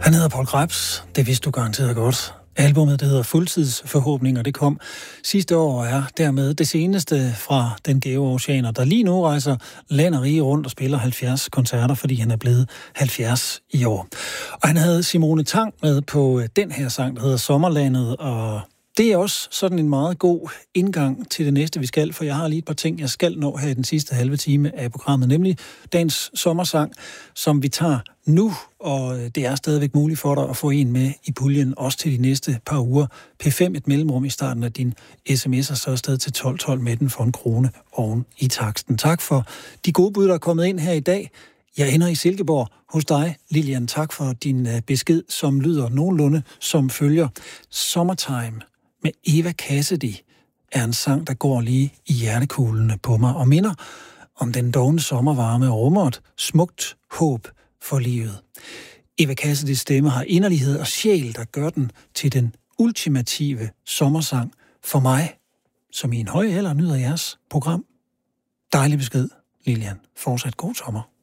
Han hedder Paul Krebs, det vidste du garanteret godt. Albummet, der hedder Fuldtidsforhåbninger, det kom sidste år og er dermed det seneste fra den gæve oceaner, der lige nu rejser land og rige rundt og spiller 70 koncerter, fordi han er blevet 70 i år. Og han havde Simone Tang med på den her sang, der hedder Sommerlandet, og det er også sådan en meget god indgang til det næste, vi skal, for jeg har lige et par ting, jeg skal nå her i den sidste halve time af programmet, nemlig dagens sommersang, som vi tager nu, og det er stadigvæk muligt for dig at få en med i puljen, også til de næste par uger. P5 et mellemrum i starten af din sms'er, så afsted til 1212 med den for en krone oven i taksten. Tak for de gode bud, der er kommet ind her i dag. Jeg ender i Silkeborg hos dig, Lilian. Tak for din besked, som lyder nogenlunde som følger. Summertime med Eva Cassidy er en sang, der går lige i hjertekuglene på mig og minder om den dovne sommervarme og rummer et smukt håb for livet. Eva Cassidys stemme har inderlighed og sjæl, der gør den til den ultimative sommersang for mig, som i en høj alder nyder jeres program. Dejlig besked, Lilian. Fortsat god sommer.